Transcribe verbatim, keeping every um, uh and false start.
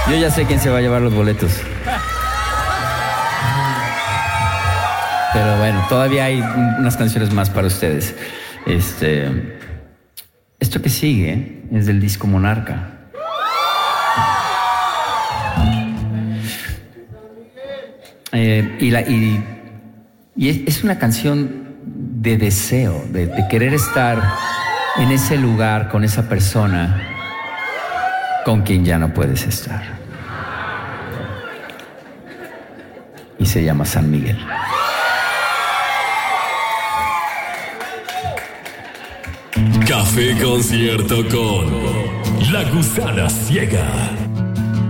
Yo ya sé quién se va a llevar los boletos. Pero bueno, todavía hay unas canciones más para ustedes. Este, esto que sigue es del disco Monarca. Eh, y, la, y, y es, es una canción de deseo, de, de querer estar en ese lugar con esa persona con quien ya no puedes estar. Y se llama San Miguel. Café Concierto con La Gusana Ciega.